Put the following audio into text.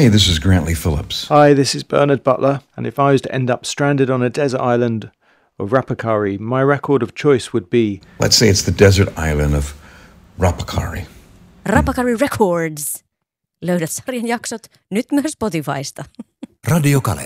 Hey, this is Grantley Phillips. Hi, this is Bernard Butler, and if I was to end up stranded on a desert island of Rapakari, my record of choice would be... Let's say it's the desert island of Rapakari. Rapakari Records. Löydät sarjan jaksot nyt myös Spotifysta. Radio Kale.